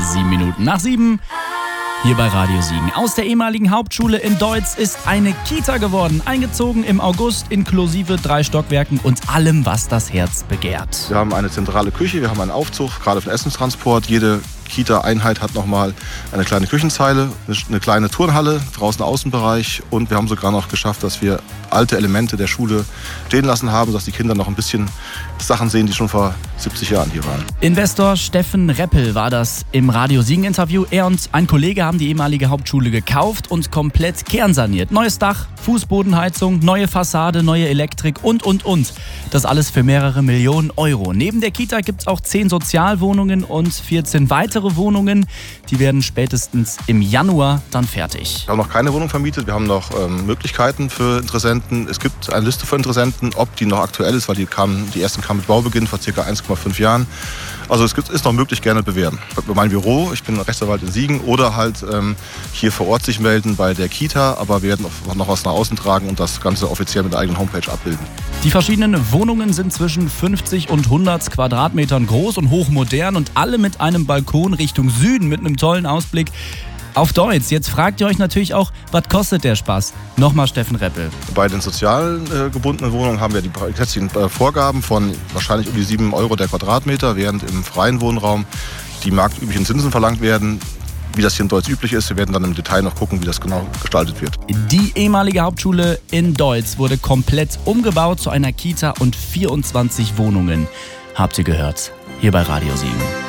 7 nach 7. Hier bei Radio Siegen. Aus der ehemaligen Hauptschule in Deutz ist eine Kita geworden. Eingezogen im August, inklusive 3 Stockwerken und allem, was das Herz begehrt. Wir haben eine zentrale Küche, wir haben einen Aufzug, gerade für den Essenstransport. Jede Kita-Einheit hat nochmal eine kleine Küchenzeile, eine kleine Turnhalle, draußen Außenbereich. Und wir haben sogar noch geschafft, dass wir alte Elemente der Schule stehen lassen haben, sodass die Kinder noch ein bisschen Sachen sehen, die schon vor 70 Jahren hier waren. Investor Steffen Reppel war das im Radio Siegen-Interview. Er und ein Kollege haben die ehemalige Hauptschule gekauft und komplett kernsaniert. Neues Dach, Fußbodenheizung, neue Fassade, neue Elektrik und. Das alles für mehrere Millionen Euro. Neben der Kita gibt es auch 10 Sozialwohnungen und 14 weitere Wohnungen. Die werden spätestens im Januar dann fertig. Wir haben noch keine Wohnung vermietet, wir haben noch Möglichkeiten für Interessenten. Es gibt eine Liste von Interessenten, ob die noch aktuell ist, weil die ersten kamen mit Baubeginn vor ca. 1,5 Jahren. Also ist noch möglich, gerne bewerben. Bei meinem Büro, ich bin Rechtsanwalt in Siegen, oder halt hier vor Ort sich melden bei der Kita, aber wir werden auch noch was nach außen tragen und das Ganze offiziell mit der eigenen Homepage abbilden. Die verschiedenen Wohnungen sind zwischen 50 und 100 Quadratmetern groß und hochmodern und alle mit einem Balkon Richtung Süden mit einem tollen Ausblick auf Deutz. Jetzt fragt ihr euch natürlich auch, was kostet der Spaß? Nochmal Steffen Reppel. Bei den sozial gebundenen Wohnungen haben wir die gesetzlichen Vorgaben von wahrscheinlich um die 7 Euro der Quadratmeter, während im freien Wohnraum die marktüblichen Zinsen verlangt werden. Wie das hier in Deutz üblich ist. Wir werden dann im Detail noch gucken, wie das genau gestaltet wird. Die ehemalige Hauptschule in Deutz wurde komplett umgebaut zu einer Kita und 24 Wohnungen. Habt ihr gehört? Hier bei Radio Siegen.